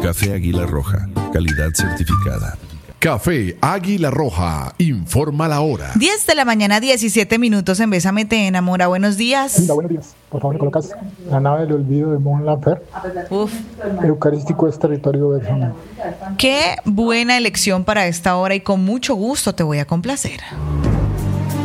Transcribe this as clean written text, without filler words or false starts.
Café Águila Roja, calidad certificada. Café Águila Roja, informa la hora. 10 de la mañana, 17 minutos en Bésame te enamora. Buenos días. Linda, buenos días. Por favor, me colocas La nave del olvido de Mon Laferte. Uf, Eucarístico es territorio Bésame. qué buena elección para esta hora y con mucho gusto te voy a complacer.